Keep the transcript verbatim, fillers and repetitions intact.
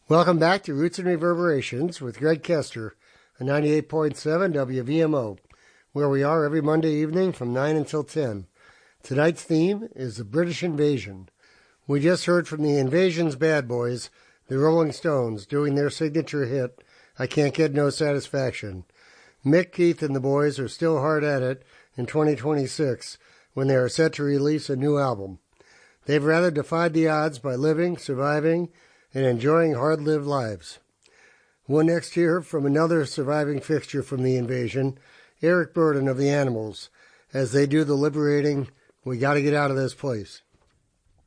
Welcome back to Roots and Reverberations with Greg Kester on ninety-eight point seven W V M O, where we are every Monday evening from nine until ten. Tonight's theme is the British Invasion. We just heard from the Invasion's bad boys, the Rolling Stones, doing their signature hit, I Can't Get No Satisfaction. Mick, Keith, and the boys are still hard at it in twenty twenty-six when they are set to release a new album. They've rather defied the odds by living, surviving, and enjoying hard-lived lives. We'll next hear from another surviving fixture from the Invasion, Eric Burdon of the Animals, as they do the liberating, we gotta get out of this place.